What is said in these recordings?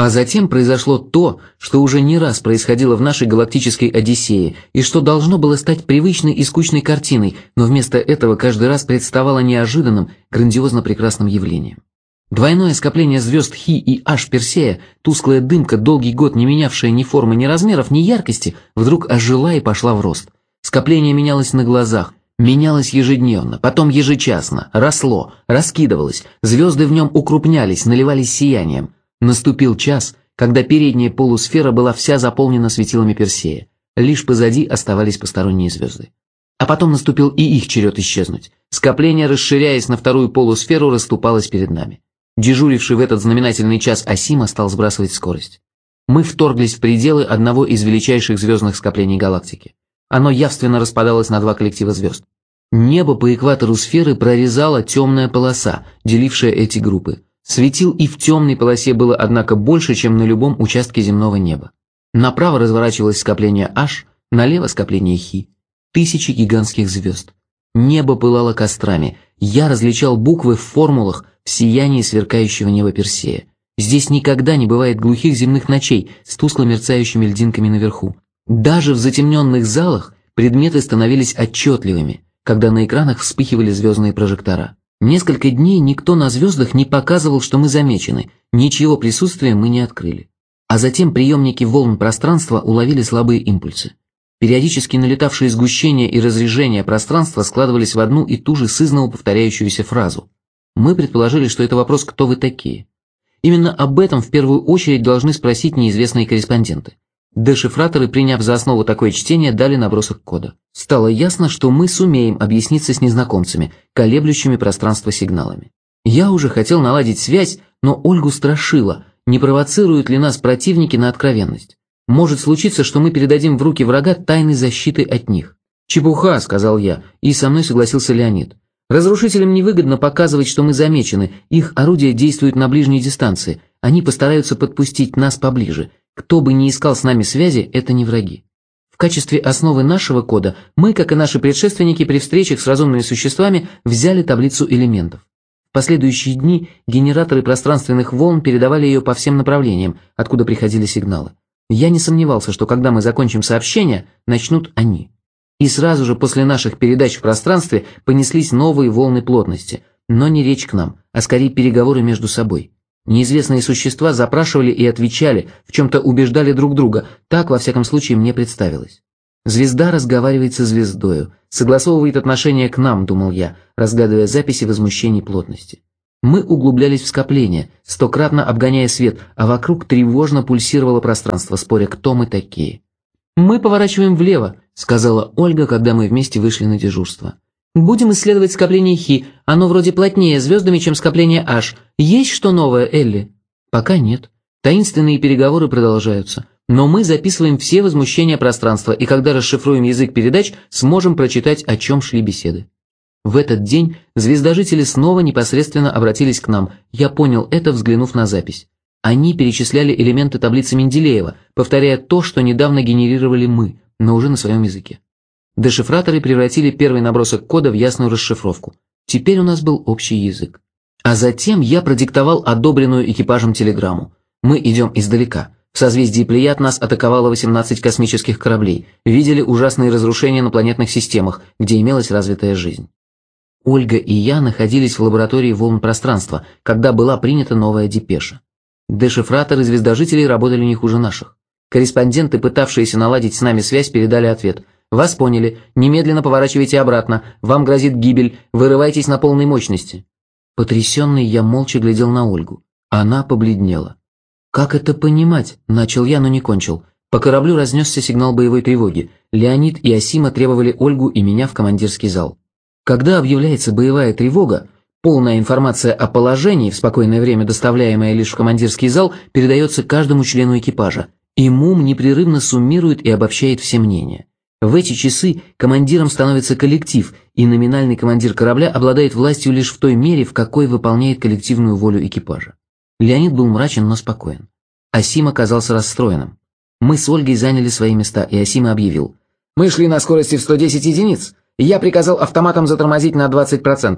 А затем произошло то, что уже не раз происходило в нашей галактической Одиссее, и что должно было стать привычной и скучной картиной, но вместо этого каждый раз представало неожиданным, грандиозно прекрасным явлением. Двойное скопление звезд Хи и H Персея, тусклая дымка, долгий год не менявшая ни формы, ни размеров, ни яркости, вдруг ожила и пошла в рост. Скопление менялось на глазах, менялось ежедневно, потом ежечасно, росло, раскидывалось, звезды в нем укрупнялись, наливались сиянием. Наступил час, когда передняя полусфера была вся заполнена светилами Персея, лишь позади оставались посторонние звезды. А потом наступил и их черед исчезнуть. Скопление, расширяясь на вторую полусферу, расступалось перед нами. Дежуривший в этот знаменательный час Асима стал сбрасывать скорость. Мы вторглись в пределы одного из величайших звездных скоплений галактики. Оно явственно распадалось на два коллектива звезд. Небо по экватору сферы прорезала темная полоса, делившая эти группы. Светил и в темной полосе было, однако, больше, чем на любом участке земного неба. Направо разворачивалось скопление H, налево скопление Хи. Тысячи гигантских звезд. Небо пылало кострами. Я различал буквы в формулах в сиянии сверкающего неба Персея. Здесь никогда не бывает глухих земных ночей с тускло мерцающими льдинками наверху. Даже в затемненных залах предметы становились отчетливыми, когда на экранах вспыхивали звездные прожектора. Несколько дней никто на звездах не показывал, что мы замечены, ничего присутствия мы не открыли. А затем приемники волн пространства уловили слабые импульсы. Периодически налетавшие сгущения и разрежения пространства складывались в одну и ту же сызново повторяющуюся фразу. Мы предположили, что это вопрос «Кто вы такие?». Именно об этом в первую очередь должны спросить неизвестные корреспонденты. Дешифраторы, приняв за основу такое чтение, дали набросок кода. Стало ясно, что мы сумеем объясниться с незнакомцами, колеблющими пространство сигналами. Я уже хотел наладить связь, но Ольгу страшило, не провоцируют ли нас противники на откровенность. Может случиться, что мы передадим в руки врага тайны защиты от них. «Чепуха», — сказал я, и со мной согласился Леонид. «Разрушителям невыгодно показывать, что мы замечены, их орудия действуют на ближней дистанции, они постараются подпустить нас поближе. Кто бы ни искал с нами связи, это не враги. В качестве основы нашего кода мы, как и наши предшественники при встречах с разумными существами, взяли таблицу элементов. В последующие дни генераторы пространственных волн передавали ее по всем направлениям, откуда приходили сигналы. Я не сомневался, что когда мы закончим сообщение, начнут они. И сразу же после наших передач в пространстве понеслись новые волны плотности, но не речь к нам, а скорее переговоры между собой. Неизвестные существа запрашивали и отвечали, в чем-то убеждали друг друга, так, во всяком случае, мне представилось. Звезда разговаривает со звездою, согласовывает отношение к нам, думал я, разгадывая записи возмущений плотности. Мы углублялись в скопление, стократно обгоняя свет, а вокруг тревожно пульсировало пространство, споря, кто мы такие. «Мы поворачиваем влево», — сказала Ольга, когда мы вместе вышли на дежурство. «Будем исследовать скопление Хи, оно вроде плотнее звездами, чем скопление H. Есть что новое, Элли?» «Пока нет. Таинственные переговоры продолжаются. Но мы записываем все возмущения пространства, и когда расшифруем язык передач, сможем прочитать, о чем шли беседы». В этот день звездожители снова непосредственно обратились к нам, я понял это, взглянув на запись. Они перечисляли элементы таблицы Менделеева, повторяя то, что недавно генерировали мы, но уже на своем языке. Дешифраторы превратили первый набросок кода в ясную расшифровку. Теперь у нас был общий язык. А затем я продиктовал одобренную экипажем телеграмму. Мы идем издалека. В созвездии Плеяд нас атаковало 18 космических кораблей, видели ужасные разрушения на планетных системах, где имелась развитая жизнь. Ольга и я находились в лаборатории волн пространства, когда была принята новая депеша. Дешифраторы звездожителей работали не хуже наших. Корреспонденты, пытавшиеся наладить с нами связь, передали ответ. «Вас поняли. Немедленно поворачивайте обратно. Вам грозит гибель. Вырывайтесь на полной мощности». Потрясенный, я молча глядел на Ольгу. Она побледнела. «Как это понимать?» – начал я, но не кончил. По кораблю разнесся сигнал боевой тревоги. Леонид и Асима требовали Ольгу и меня в командирский зал. Когда объявляется боевая тревога, полная информация о положении, в спокойное время доставляемая лишь в командирский зал, передается каждому члену экипажа. И МУМ непрерывно суммирует и обобщает все мнения. В эти часы командиром становится коллектив, и номинальный командир корабля обладает властью лишь в той мере, в какой выполняет коллективную волю экипажа. Леонид был мрачен, но спокоен. Асим оказался расстроенным. Мы с Ольгой заняли свои места, и Асим объявил. «Мы шли на скорости в 110 единиц. Я приказал автоматам затормозить на 20%.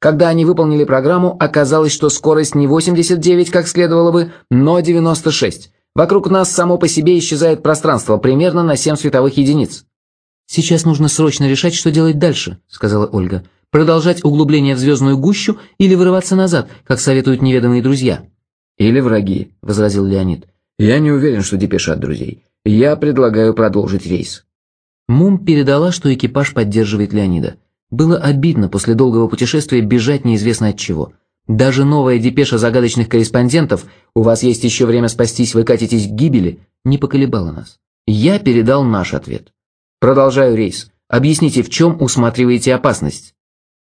Когда они выполнили программу, оказалось, что скорость не 89, как следовало бы, но 96. Вокруг нас само по себе исчезает пространство примерно на 7 световых единиц. «Сейчас нужно срочно решать, что делать дальше», — сказала Ольга. «Продолжать углубление в звездную гущу или вырываться назад, как советуют неведомые друзья?» «Или враги», — возразил Леонид. «Я не уверен, что депеша от друзей. Я предлагаю продолжить рейс». Мум передала, что экипаж поддерживает Леонида. Было обидно после долгого путешествия бежать неизвестно от чего. Даже новая депеша загадочных корреспондентов «У вас есть еще время спастись, вы катитесь к гибели» не поколебала нас. Я передал наш ответ. «Продолжаю рейс. Объясните, в чем усматриваете опасность?»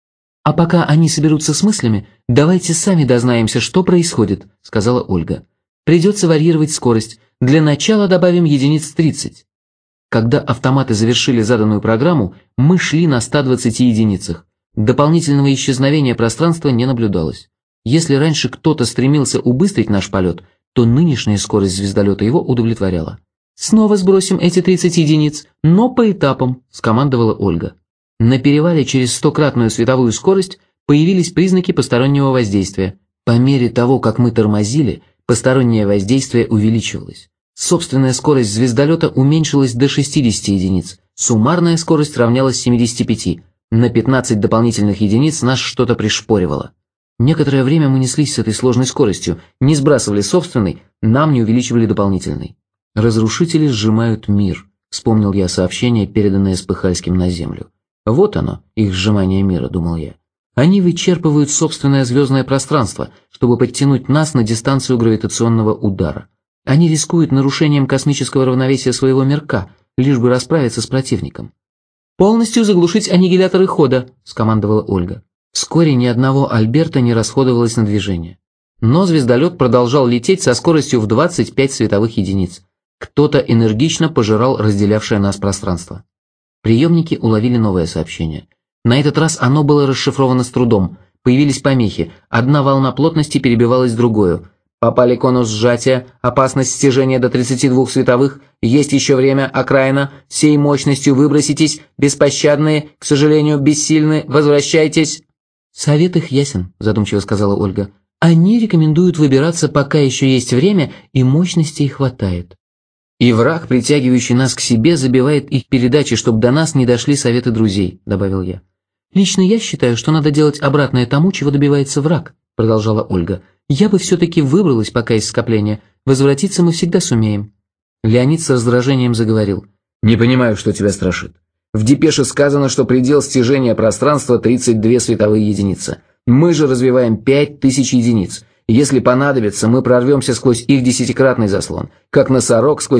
«А пока они соберутся с мыслями, давайте сами дознаемся, что происходит», — сказала Ольга. «Придется варьировать скорость. Для начала добавим единиц 30». Когда автоматы завершили заданную программу, мы шли на 120 единицах. Дополнительного исчезновения пространства не наблюдалось. Если раньше кто-то стремился убыстрить наш полет, то нынешняя скорость звездолета его удовлетворяла. «Снова сбросим эти 30 единиц, но по этапам», – скомандовала Ольга. На перевале через 100-кратную световую скорость появились признаки постороннего воздействия. По мере того, как мы тормозили, постороннее воздействие увеличивалось. Собственная скорость звездолета уменьшилась до 60 единиц, суммарная скорость равнялась 75. На 15 дополнительных единиц нас что-то пришпоривало. Некоторое время мы неслись с этой сложной скоростью, не сбрасывали собственный, нам не увеличивали дополнительный. «Разрушители сжимают мир», — вспомнил я сообщение, переданное Спыхальским на Землю. «Вот оно, их сжимание мира», — думал я. «Они вычерпывают собственное звездное пространство, чтобы подтянуть нас на дистанцию гравитационного удара. Они рискуют нарушением космического равновесия своего мирка, лишь бы расправиться с противником». «Полностью заглушить аннигиляторы хода», — скомандовала Ольга. Вскоре ни одного Альберта не расходовалось на движение. Но звездолет продолжал лететь со скоростью в 25 световых единиц. Кто-то энергично пожирал разделявшее нас пространство. Приемники уловили новое сообщение. На этот раз оно было расшифровано с трудом. Появились помехи. Одна волна плотности перебивалась другую. Попали к конус сжатия, опасность стяжения до 32 световых, есть еще время, окраина, всей мощностью выброситесь, беспощадные, к сожалению, бессильны, возвращайтесь. «Совет их ясен», – задумчиво сказала Ольга. «Они рекомендуют выбираться, пока еще есть время и мощностей хватает». «И враг, притягивающий нас к себе, забивает их передачи, чтобы до нас не дошли советы друзей», – добавил я. «Лично я считаю, что надо делать обратное тому, чего добивается враг», – продолжала Ольга. «Я бы все-таки выбралась, пока есть скопление. Возвратиться мы всегда сумеем». Леонид с раздражением заговорил. «Не понимаю, что тебя страшит. В депеше сказано, что предел стяжения пространства 32 световые единицы. Мы же развиваем 5000 единиц. Если понадобится, мы прорвемся сквозь их 10-кратный заслон, как носорог сквозь